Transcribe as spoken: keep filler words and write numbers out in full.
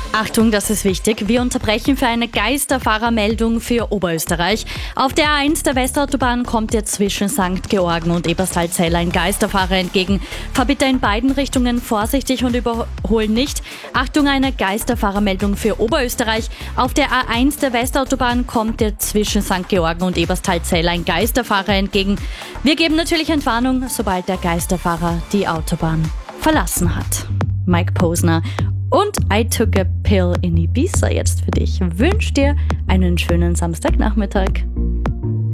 Achtung, das ist wichtig. Wir unterbrechen für eine Geisterfahrermeldung für Oberösterreich. Auf der A eins der Westautobahn kommt dir zwischen Sankt Georgen und Eberstalzell ein Geisterfahrer entgegen. Fahr bitte in beiden Richtungen vorsichtig und überhol nicht. Achtung, eine Geisterfahrermeldung für Oberösterreich. Auf der A eins der Westautobahn kommt dir zwischen Sankt Georgen und Eberstalzell ein Geisterfahrer entgegen. Wir geben natürlich Entwarnung, sobald der Geisterfahrer die Autobahn verlassen hat. Mike Posner und I Took a Pill in Ibiza jetzt für dich. Wünsch dir einen schönen Samstagnachmittag.